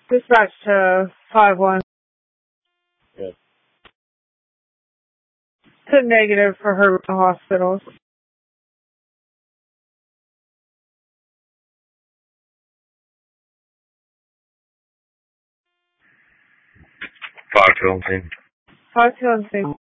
Dispatch to 5-1. Good. To negative for her hospitals. Five to on scene. 5-2 on scene.